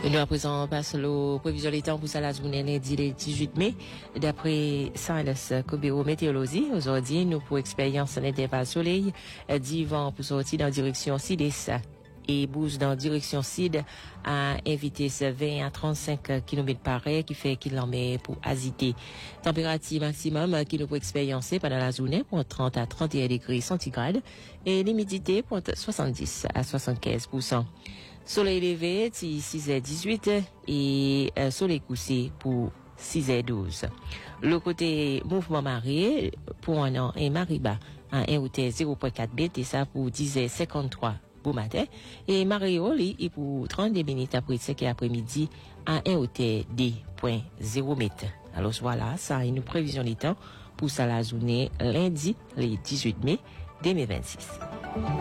Et nous à présent passe le prévision des temps pour ça la journée lundi le 18 mai. D'après Silas Kobero Météorologie, aujourd'hui nous pour expérience en intervalle soleil, dit vent pour sortir dans direction sud-est et bouge dans direction sud à inviter 20 à 35 km par heure qui fait qu'il en met pour agiter. Température maximum qui nous peut expériencer pendant la journée pour 30 à 31 degrés centigrades et l'humidité pour 70 à 75%. Soleil levé, 6h18 et soleil couché pour 6h12. Le côté mouvement marée pour un an et marée bas à 1 hauteur 0.4 b, et ça pour 10h53 pour matin. Et marée haut, il pour 32 minutes après 5 après-midi à 1 hauteur 2.0 m. Alors voilà, ça est une prévision du temps pour ça la journée lundi, le 18 mai 2026.